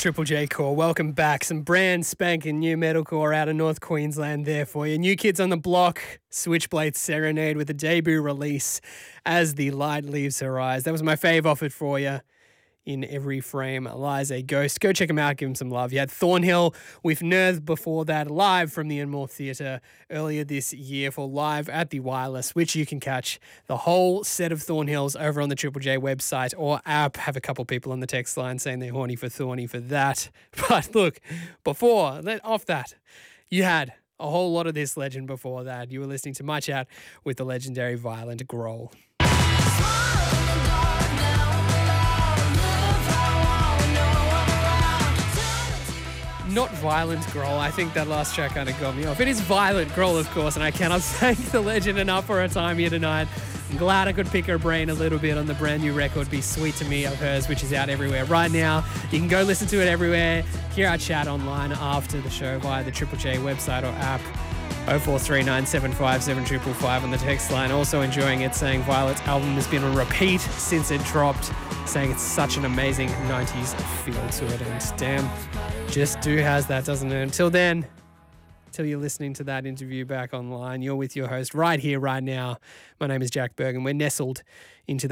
Triple J Core. Welcome back. Some brand spanking new metalcore out of North Queensland there for you. New Kids on the Block, Switchblade Serenade with a debut release As the Light Leaves Her Eyes. That was my fave offered for you. In Every Frame Lies a Ghost. Go check them out, give them some love. You had Thornhill with Nerth before that, live from the Enmore Theatre earlier this year for Live at the Wireless, which you can catch the whole set of Thornhills over on the Triple J website or app. Have a couple people on the text line saying they're horny for Thorny for that. But look, off that, you had a whole lot of this legend before that. You were listening to my chat with the legendary Violent Grohl. Not Violent Grohl. I think that last track kind of got me off. It is Violent Grohl, of course, and I cannot thank the legend enough for her time here tonight. I'm glad I could pick her brain a little bit on the brand new record, Be Sweet to Me, of hers, which is out everywhere right now. You can go listen to it everywhere. Hear our chat online after the show via the Triple J website or app. 0439757555 on the text line. Also enjoying it, saying Violet's album has been on repeat since it dropped, saying it's such an amazing 90s feel to it. And damn, just has that, doesn't it? Until then, till you're listening to that interview back online, you're with your host right here, right now. My name is Jack Bergen. We're nestled into